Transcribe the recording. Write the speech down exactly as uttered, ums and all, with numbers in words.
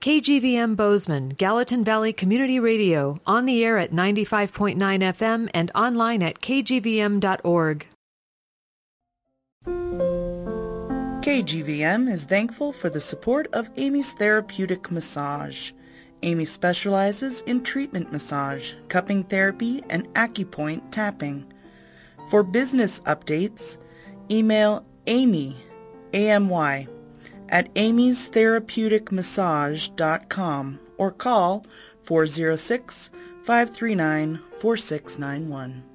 K G V M Bozeman, Gallatin Valley Community Radio, on the air at ninety-five point nine F M and online at k g v m dot org. K G V M is thankful for the support of Amy's Therapeutic Massage. Amy specializes in treatment massage, cupping therapy, and acupoint tapping. For business updates, email Amy, A M Y, at amy's therapeutic massage dot com or call four oh six, five three nine, four six nine one.